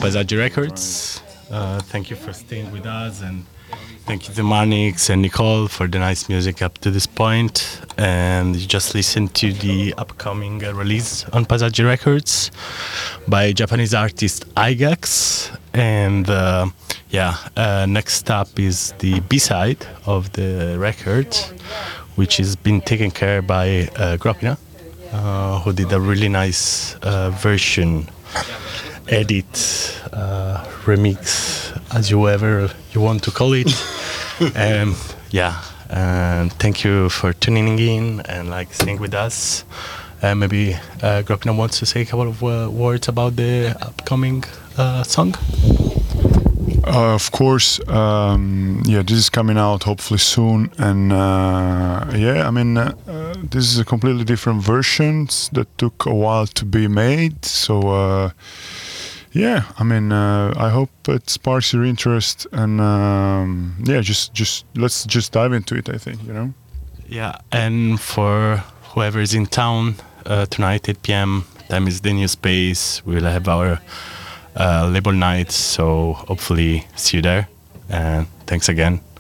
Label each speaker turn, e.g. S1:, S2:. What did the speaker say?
S1: Paesaggi Records. Thank you for staying with us, and thank you to Marnix and Nicole for the nice music up to this point. And you just listened to the upcoming release on Paesaggi Records by Japanese artist Aigax. And next up is the B-side of the record, which has been taken care by Gropina, who did a really nice version, edit, remix, as you want to call it. And thank you for tuning in and staying with us. Maybe Gropina wants to say a couple of words about the upcoming song.
S2: Of course, this is coming out hopefully soon, and this is a completely different versions that took a while to be made. So I hope it sparks your interest, and let's just dive into it. I think
S1: Yeah, and for whoever is in town tonight, 8 p.m. Time is the new space. We'll have our label night, so hopefully see you there, and thanks again.